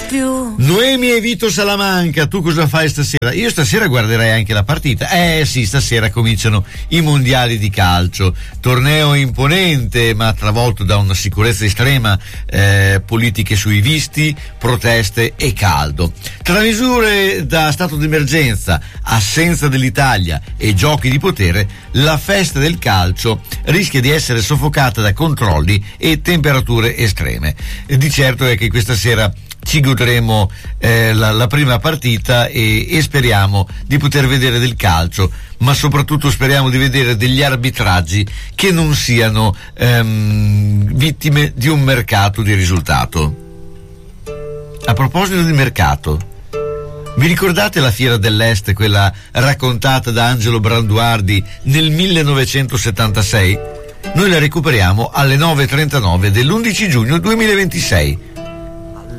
più. Noemi e Vito Salamanca, tu cosa fai stasera? Io stasera guarderei anche la partita. Sì, stasera cominciano i mondiali di calcio. Torneo imponente, ma travolto da una sicurezza estrema, politiche sui visti, proteste e caldo. Tra misure da stato d'emergenza, assenza dell'Italia e giochi di potere, la festa del calcio rischia di essere soffocata da controlli e temperature estreme. Di certo è che questa sera ci godremo la prima partita e speriamo di poter vedere del calcio, ma soprattutto speriamo di vedere degli arbitraggi che non siano vittime di un mercato di risultato. A proposito di mercato, vi ricordate la Fiera dell'Est, quella raccontata da Angelo Branduardi nel 1976? Noi la recuperiamo alle 9:39 dell'11 giugno 2026.